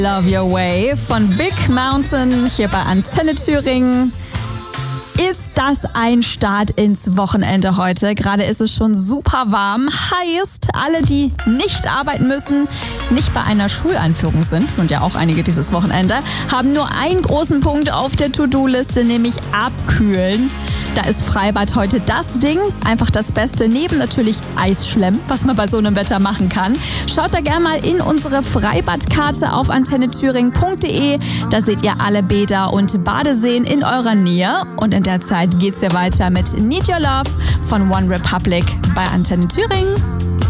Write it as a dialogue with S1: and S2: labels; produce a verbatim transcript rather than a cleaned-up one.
S1: Love Your Way von Big Mountain hier bei Antenne Thüringen. Ist das ein Start ins Wochenende heute? Gerade ist es schon super warm. Heißt, alle, die nicht arbeiten müssen, nicht bei einer Schuleinführung sind, sind ja auch einige dieses Wochenende, haben nur einen großen Punkt auf der To-Do-Liste, nämlich abkühlen. Da ist Freibad heute das Ding, einfach das Beste, neben natürlich Eisschlemmen, was man bei so einem Wetter machen kann. Schaut da gerne mal in unsere Freibadkarte auf antenne thüringen punkt de. Da seht ihr alle Bäder und Badeseen in eurer Nähe. Und in der Zeit geht's ja weiter mit Need Your Love von One Republic bei Antenne Thüringen.